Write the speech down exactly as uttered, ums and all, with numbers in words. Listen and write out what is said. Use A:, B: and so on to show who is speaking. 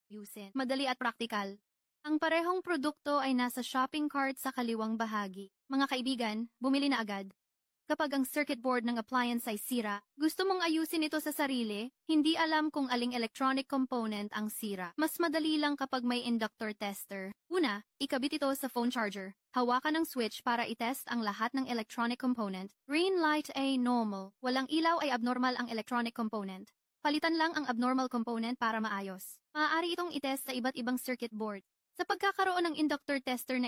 A: ayusin. Madali at praktikal. Ang parehong produkto ay nasa shopping cart sa kaliwang bahagi. Mga kaibigan, bumili na agad. Kapag ang circuit board ng appliance ay sira, gusto mong ayusin ito sa sarili, hindi alam kung aling electronic component ang sira. Mas madali lang kapag may inductor tester. Una, ikabit ito sa phone charger. Hawakan ang switch para itest ang lahat ng electronic component. Green light ay normal. Walang ilaw ay abnormal ang electronic component. Palitan lang ang abnormal component para maayos. Maaari itong itest sa iba't ibang circuit board. Sa pagkakaroon ng inductor tester na